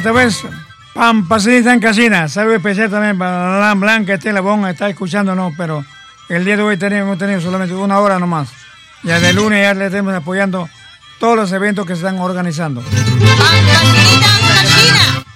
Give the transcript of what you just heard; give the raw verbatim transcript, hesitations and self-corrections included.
esta vez, Pampasita en Casina. Saludo especial también para Alan Blanca, Estela Bon, está escuchándonos, pero el día de hoy tenemos, hemos tenido solamente una hora nomás. Ya de lunes ya le estamos apoyando todos los eventos que se están organizando. Pampasita en Casina.